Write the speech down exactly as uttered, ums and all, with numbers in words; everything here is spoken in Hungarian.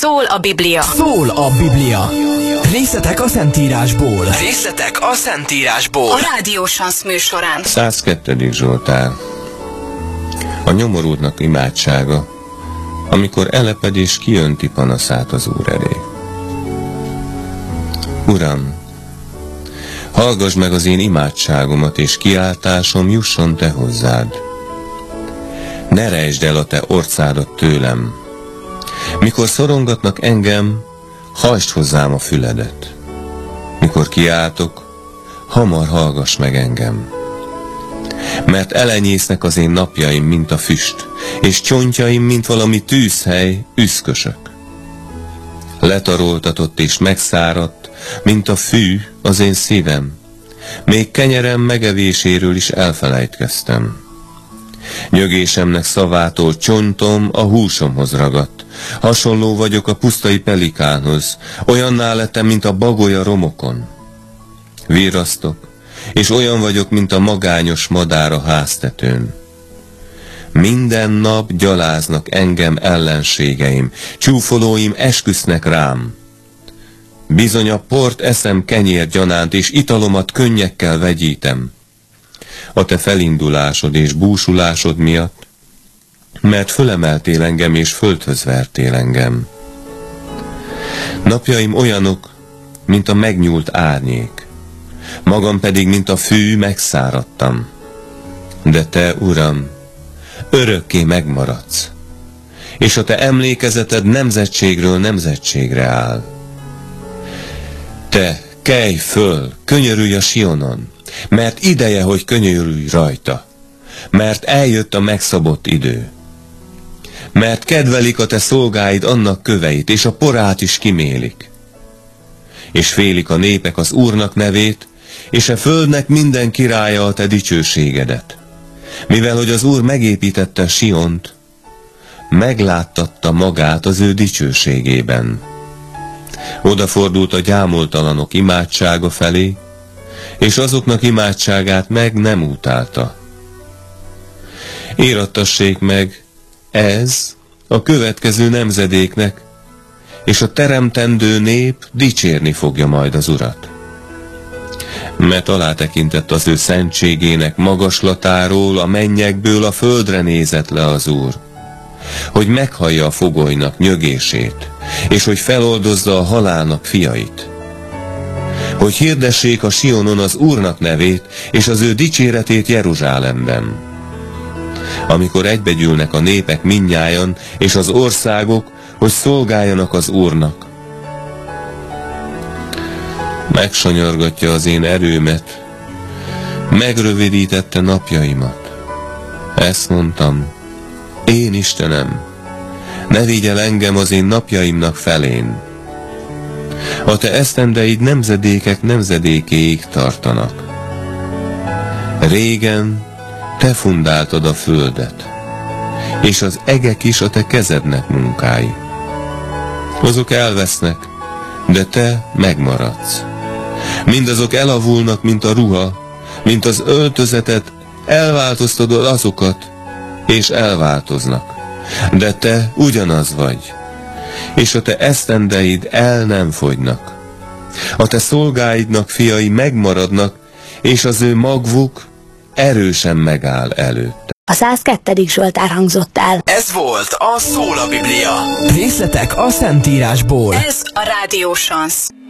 Szól a Biblia. Szól a Biblia. Részletek a Szentírásból. Részletek a Szentírásból. A Rádió Sansz műsorán. száz kettő. Zsoltár. A nyomorultnak imádsága, amikor eleped és kiönti panaszát az Úr elé. Uram, hallgass meg az én imádságomat, és kiáltásom jusson te hozzád. Ne rejtsd el a te orcádat tőlem. Mikor szorongatnak engem, hajtsd hozzám a füledet. Mikor kiáltok, hamar hallgass meg engem. Mert elenyésznek az én napjaim, mint a füst, és csontjaim, mint valami tűzhely, üszkösök. Letaroltatott és megszáradt, mint a fű az én szívem. Még kenyerem megevéséről is elfelejtkeztem. Nyögésemnek szavától csontom a húsomhoz ragadt. Hasonló vagyok a pusztai pelikánhoz, olyanná lettem, mint a bagoly a romokon. Virrasztok, és olyan vagyok, mint a magányos madár a háztetőn. Minden nap gyaláznak engem ellenségeim, csúfolóim esküsznek rám. Bizony a port eszem kenyér gyanánt, és italomat könnyekkel vegyítem. A te felindulásod és búsulásod miatt, mert fölemeltél engem és földhöz vertél engem. Napjaim olyanok, mint a megnyúlt árnyék, magam pedig, mint a fű, megszáradtam. De te, Uram, örökké megmaradsz, és a te emlékezeted nemzetségről nemzetségre áll. Te, kelj föl, könyörülj a Sionon, mert ideje, hogy könyörülj rajta, mert eljött a megszabott idő. Mert kedvelik a te szolgáid annak köveit, és a porát is kimélik. És félik a népek az Úrnak nevét, és a földnek minden királya a te dicsőségedet. Mivel hogy az Úr megépítette Siont, megláttatta magát az ő dicsőségében. Odafordult a gyámoltalanok imádsága felé, és azoknak imádságát meg nem utálta. Írattassék meg ez a következő nemzedéknek, és a teremtendő nép dicsérni fogja majd az Urat. Mert alátekintett az ő szentségének magaslatáról, a mennyekből a földre nézett le az Úr, hogy meghallja a fogolynak nyögését, és hogy feloldozza a halálnak fiait. Hogy hirdessék a Sionon az Úrnak nevét, és az ő dicséretét Jeruzsálemben. Amikor egybegyűlnek a népek mindnyájan, és az országok, hogy szolgáljanak az Úrnak. Megsanyargatja az én erőmet, megrövidítette napjaimat. Ezt mondtam, én Istenem, ne vigyel engem az én napjaimnak felén. A te esztendeid nemzedékek nemzedékéig tartanak. Régen te fundáltad a földet, és az egek is a te kezednek munkái. Azok elvesznek, de te megmaradsz. Mindazok elavulnak, mint a ruha, mint az öltözetet, elváltoztatod azokat, és elváltoznak. De te ugyanaz vagy, és a te esztendeid el nem fogynak. A te szolgáidnak fiai megmaradnak, és az ő magvuk erősen megáll előtte. A száz kettő. Zsoltár hangzott el. Ez volt a Szól a Biblia. Részletek a Szentírásból. Ez a Rádió Sansz.